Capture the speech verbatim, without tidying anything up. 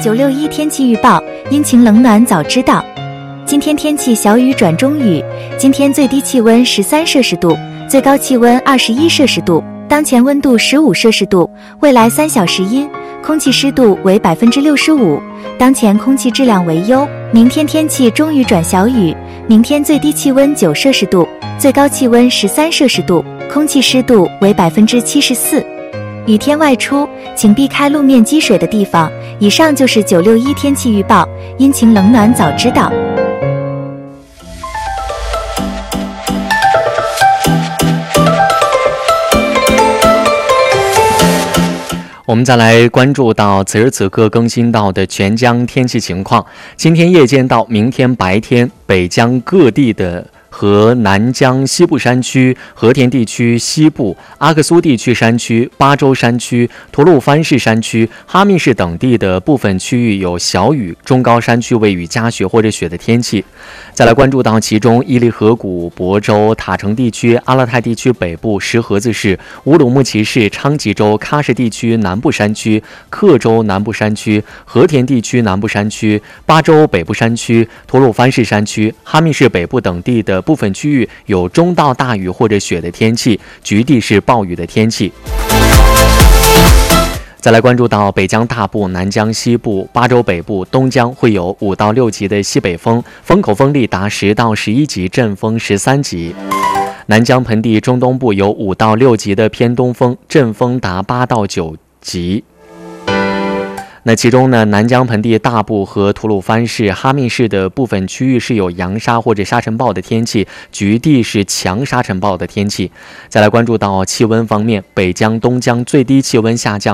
九六一天气预报，阴晴冷暖早知道。今天天气小雨转中雨，今天最低气温十三摄氏度，最高气温二十一摄氏度，当前温度十五摄氏度，未来三小时阴，空气湿度为百分之六十五，当前空气质量为优。明天天气中雨转小雨，明天最低气温九摄氏度，最高气温十三摄氏度，空气湿度为百分之七十四。雨天外出，请避开路面积水的地方。以上就是九六一天气预报，阴晴冷暖早知道。 我们再来关注到此时此刻更新到的全江天气情况。今天夜间到明天白天，北江各地的和南江西部山区、和田地区西部、阿克苏地区山区、巴州山区、吐鲁番市山区、哈密市等地的部分区域有小雨，中高山区为雨夹雪或者雪的天气。再来关注到其中伊犁河谷、亳州、塔城地区、阿勒泰地区北部、石河子市、乌鲁木齐市、昌吉州、喀什地区南部山区、克州南部山区、和田地区南部山区、巴州北部山区、吐鲁番市山区、哈密市北部等地的部分区域有中到大雨或者雪的天气，局地是暴雨的天气。再来关注到北江大部、南江西部、巴州北部、东江会有五到六级的西北风，风口风力达十到十一级，阵风十三级。南江盆地中东部有五到六级的偏东风，阵风达八到九级。那其中呢，南江盆地大部和吐鲁番市、哈密市的部分区域是有扬沙或者沙尘暴的天气，局地是强沙尘暴的天气。再来关注到气温方面，北江、东江最低气温下降